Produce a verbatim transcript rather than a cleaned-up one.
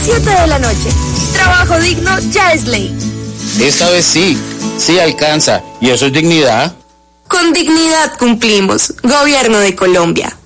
siete de la noche. Trabajo digno ya es ley. Esta vez sí, sí alcanza. ¿Y eso es dignidad? Con dignidad cumplimos. Gobierno de Colombia.